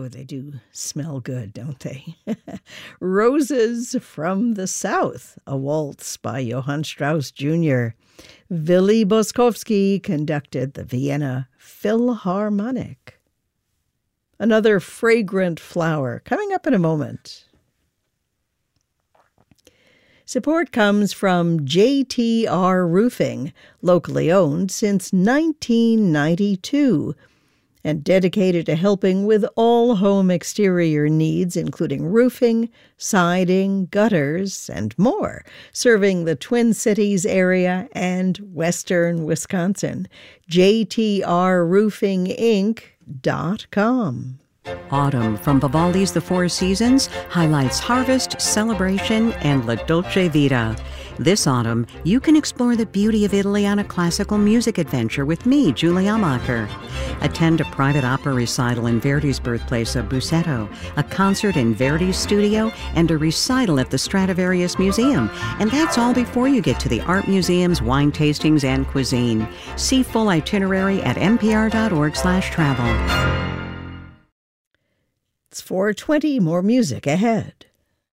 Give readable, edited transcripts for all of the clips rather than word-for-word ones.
Oh, they do smell good, don't they? Roses from the South, a waltz by Johann Strauss Jr. Willy Boskowski conducted the Vienna Philharmonic. Another fragrant flower coming up in a moment. Support comes from JTR Roofing, locally owned since 1992, and dedicated to helping with all home exterior needs, including roofing, siding, gutters, and more, serving the Twin Cities area and western Wisconsin. JTRRoofingInc.com. Autumn from Vivaldi's The Four Seasons highlights harvest, celebration, and La Dolce Vita. This autumn, you can explore the beauty of Italy on a classical music adventure with me, Julie Amacher. Attend a private opera recital in Verdi's birthplace of Busseto, a concert in Verdi's studio, and a recital at the Stradivarius Museum. And that's all before you get to the art museums, wine tastings, and cuisine. See full itinerary at npr.org/travel. It's 4:20, more music ahead.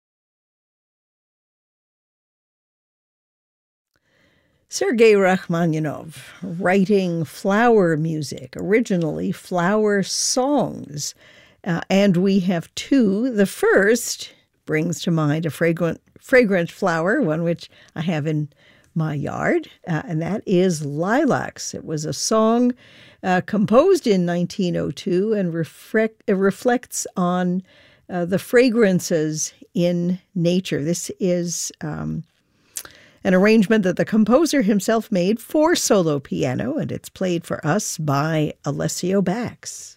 Sergei Rachmaninoff, writing flower music, originally flower songs. And we have two. The first brings to mind a fragrant flower, one which I have in my yard, and that is Lilacs. It was a song composed in 1902 and reflects on the fragrances in nature. This is an arrangement that the composer himself made for solo piano, and it's played for us by Alessio Bax.